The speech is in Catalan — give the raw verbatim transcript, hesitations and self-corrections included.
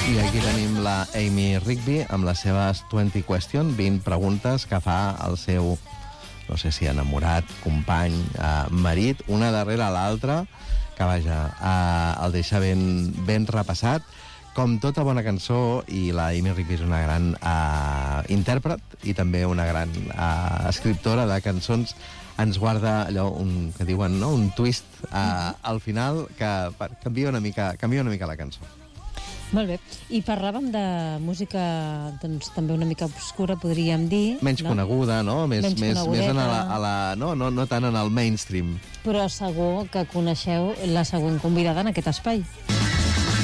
I aquí tenim la Amy Rigby amb les seves vint Question, vint preguntes que fa al seu, no sé si enamorat, company, eh, marit, una darrere l'altra, que vaja, eh, el deixa ben, ben repassat. Com tota bona cançó, i la Amy Rigby és una gran eh, intèrpret i també una gran eh, escriptora de cançons, ens guarda allò un, que diuen, no? Un twist eh, al final que per, canvia, una mica, canvia una mica la cançó. Molt bé. I parlàvem de música, doncs, també una mica obscura, podríem dir. Menys no? coneguda, no? Més, Menys més, més en a la, a la, no, no, no tant en el mainstream. Però segur que coneixeu la següent convidada en aquest espai.